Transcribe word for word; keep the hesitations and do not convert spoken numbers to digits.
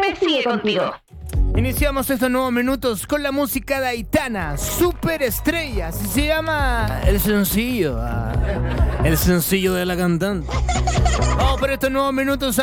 sigue contigo. Iniciamos estos nuevos minutos con la música de Aitana, Superestrella, así se llama el sencillo, ah, el sencillo de la cantante. Vamos por estos nuevos minutos.